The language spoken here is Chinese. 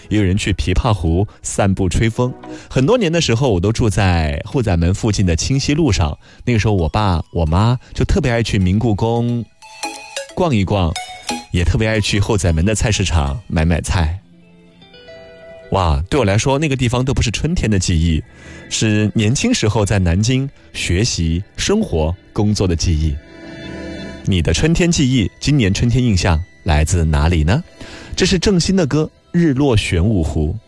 也有人去琵琶湖散步吹风。很多年的时候，我都住在后宰门附近的清溪路上，那个时候我爸我妈就特别爱去明故宫逛一逛，也特别爱去后宰门的菜市场买菜。哇，对我来说那个地方都不是春天的记忆，是年轻时候在南京学习生活工作的记忆。你的春天记忆，今年春天印象来自哪里呢？这是郑兴的歌《日落玄武湖》。